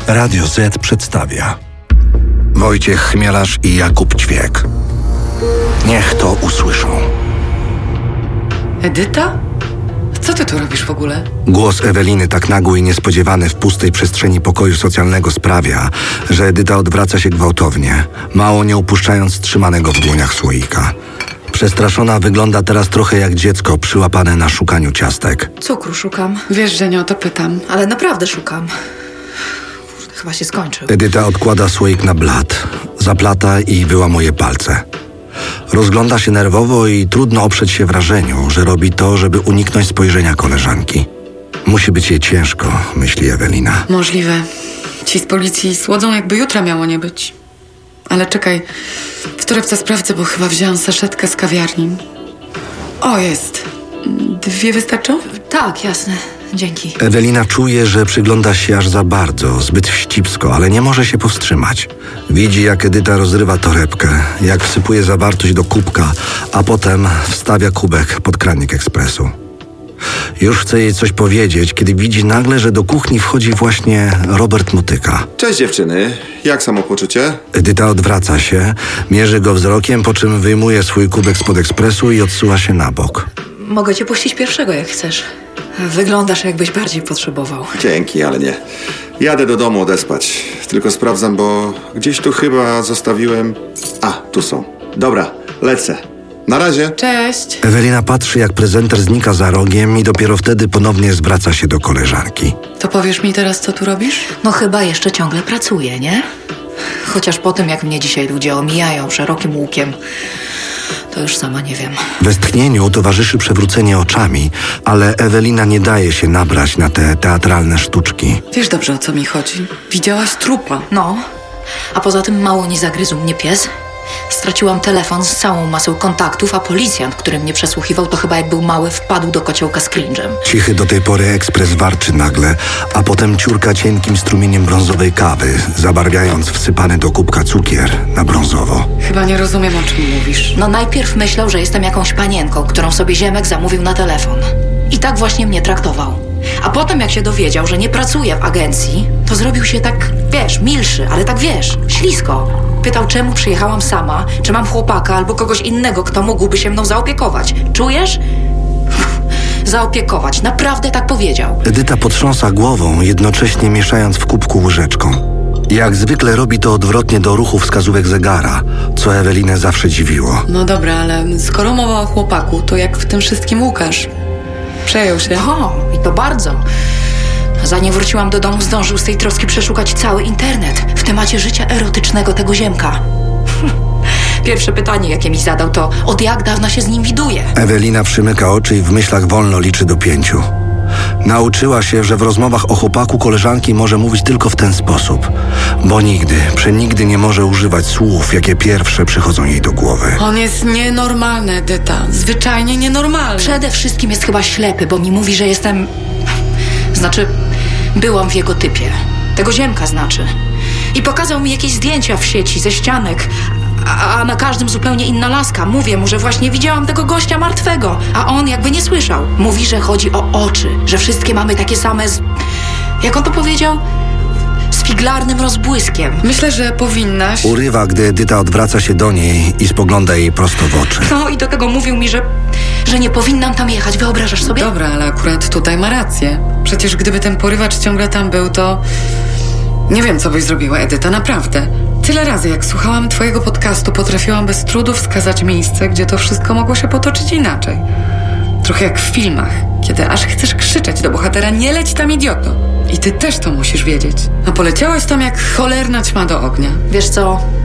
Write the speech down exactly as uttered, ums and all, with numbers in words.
Radio Z przedstawia Wojciech Chmielarz i Jakub Ćwiek. Niech to usłyszą. Edyta? Co ty tu robisz w ogóle? Głos Eweliny, tak nagły i niespodziewany w pustej przestrzeni pokoju socjalnego, sprawia, że Edyta odwraca się gwałtownie, mało nie upuszczając trzymanego w dłoniach słoika. Przestraszona wygląda teraz trochę jak dziecko przyłapane na szukaniu ciastek. Cukru szukam. Wiesz, że nie o to pytam. Ale naprawdę szukam. Chyba się skończył. Edyta odkłada słoik na blat, zaplata i wyłamuje palce. Rozgląda się nerwowo i trudno oprzeć się wrażeniu, że robi to, żeby uniknąć spojrzenia koleżanki. Musi być jej ciężko, myśli Ewelina. Możliwe. Ci z policji słodzą, jakby jutra miało nie być. Ale czekaj, w torebce sprawdzę, bo chyba wzięłam saszetkę z kawiarni. O, jest. Dwie wystarczą? Tak, jasne. Dzięki. Ewelina czuje, że przygląda się aż za bardzo, zbyt wścibsko, ale nie może się powstrzymać. Widzi, jak Edyta rozrywa torebkę, jak wsypuje zawartość do kubka, a potem wstawia kubek pod kranik ekspresu. Już chce jej coś powiedzieć, kiedy widzi nagle, że do kuchni wchodzi właśnie Robert Motyka. Cześć dziewczyny, jak samopoczucie? Edyta odwraca się, mierzy go wzrokiem, po czym wyjmuje swój kubek spod ekspresu i odsuwa się na bok. Mogę cię puścić pierwszego, jak chcesz. Wyglądasz, jakbyś bardziej potrzebował. Dzięki, ale nie. Jadę do domu odespać. Tylko sprawdzam, bo gdzieś tu chyba zostawiłem... A, tu są. Dobra, lecę. Na razie. Cześć. Ewelina patrzy, jak prezenter znika za rogiem i dopiero wtedy ponownie zwraca się do koleżanki. To powiesz mi teraz, co tu robisz? No chyba jeszcze ciągle pracuję, nie? Chociaż po tym, jak mnie dzisiaj ludzie omijają szerokim łukiem, to już sama nie wiem. Westchnieniu towarzyszy przewrócenie oczami, ale Ewelina nie daje się nabrać na te teatralne sztuczki. Wiesz dobrze, o co mi chodzi. Widziałaś trupa. No, a poza tym mało nie zagryzł mnie pies. Straciłam telefon z całą masą kontaktów, a policjant, który mnie przesłuchiwał, to chyba jak był mały, wpadł do kociołka z cringe'em. Cichy do tej pory ekspres warczy nagle, a potem ciurka cienkim strumieniem brązowej kawy, zabarwiając wsypany do kubka cukier na brązowo. Chyba nie rozumiem, o czym mówisz. No najpierw myślał, że jestem jakąś panienką, którą sobie ziemek zamówił na telefon. I tak właśnie mnie traktował. A potem jak się dowiedział, że nie pracuję w agencji, to zrobił się tak, wiesz, milszy, ale tak wiesz, ślisko. Pytał, czemu przyjechałam sama, czy mam chłopaka albo kogoś innego, kto mógłby się mną zaopiekować. Czujesz? Zaopiekować, naprawdę tak powiedział. Edyta potrząsa głową, jednocześnie mieszając w kubku łyżeczką. Jak zwykle robi to odwrotnie do ruchu wskazówek zegara, co Ewelinę zawsze dziwiło. No dobra, ale skoro mowa o chłopaku, to jak w tym wszystkim Łukasz? Przejął się. O, i to bardzo. Zanim wróciłam do domu, zdążył z tej troski przeszukać cały internet w temacie życia erotycznego tego ziemka. Pierwsze pytanie, jakie mi zadał, to od jak dawna się z nim widuje? Ewelina przymyka oczy i w myślach wolno liczy do pięciu. Nauczyła się, że w rozmowach o chłopaku koleżanki może mówić tylko w ten sposób, bo nigdy, przenigdy nie może używać słów, jakie pierwsze przychodzą jej do głowy. On jest nienormalny, Edyta. Zwyczajnie nienormalny. Przede wszystkim jest chyba ślepy, bo mi mówi, że jestem... Znaczy, byłam w jego typie. Tego ziemka znaczy. I pokazał mi jakieś zdjęcia w sieci ze ścianek, a, a na każdym zupełnie inna laska. Mówię mu, że właśnie widziałam tego gościa martwego, a on jakby nie słyszał. Mówi, że chodzi o oczy, że wszystkie mamy takie same z... Jak on to powiedział? Z figlarnym rozbłyskiem. Myślę, że powinnaś... Urywa, gdy Edyta odwraca się do niej i spogląda jej prosto w oczy. No i do tego mówił mi, że, że nie powinnam tam jechać. Wyobrażasz sobie? Dobra, ale akurat tutaj ma rację. Przecież gdyby ten porywacz ciągle tam był, to... Nie wiem, co byś zrobiła, Edyta, naprawdę. Tyle razy, jak słuchałam twojego podcastu, potrafiłam bez trudu wskazać miejsce, gdzie to wszystko mogło się potoczyć inaczej. Trochę jak w filmach, kiedy aż chcesz krzyczeć do bohatera: nie leć tam, idioto. I ty też to musisz wiedzieć. A poleciałaś tam jak cholerna ćma do ognia. Wiesz co?